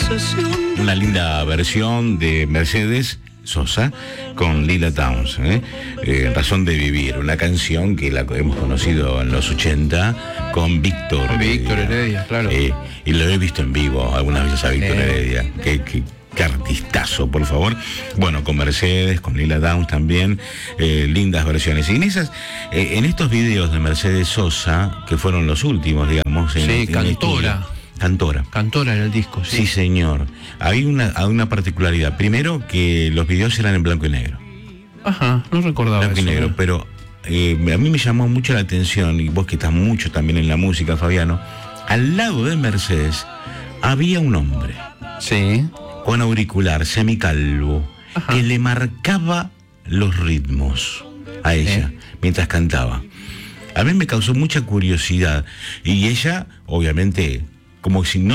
Una linda versión de Mercedes Sosa con Lila Downs, Razón de Vivir, una canción que la hemos conocido en los 80 con Víctor Heredia, claro. Y lo he visto en vivo algunas veces a Víctor Heredia. Qué artistazo, por favor. Bueno, con Mercedes, con Lila Downs también, lindas versiones. Y en estos videos de Mercedes Sosa, que fueron los últimos, digamos, Cantora en el disco, sí. Sí, señor. Hay una particularidad. Primero, que los videos eran en blanco y negro. Ajá, no recordaba blanco eso. Y negro, pero a mí me llamó mucho la atención, y vos que estás mucho también en la música, Fabiano, al lado de Mercedes había un hombre. Sí. Con auricular, semicalvo, que le marcaba los ritmos a ella mientras cantaba. A mí me causó mucha curiosidad. Y ella, obviamente, como si no